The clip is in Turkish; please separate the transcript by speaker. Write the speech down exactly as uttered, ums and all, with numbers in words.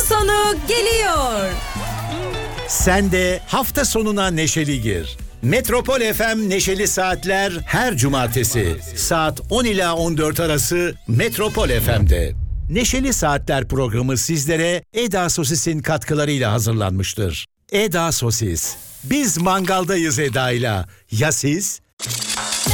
Speaker 1: sonu geliyor.
Speaker 2: Sen de hafta sonuna neşeli gir. Metropol F M Neşeli Saatler her cumartesi saat on ila on dört arası Metropol F M'de. Neşeli Saatler programı sizlere Eda Sosis'in katkılarıyla hazırlanmıştır. Eda Sosis. Biz mangaldayız Eda'yla. Ya siz?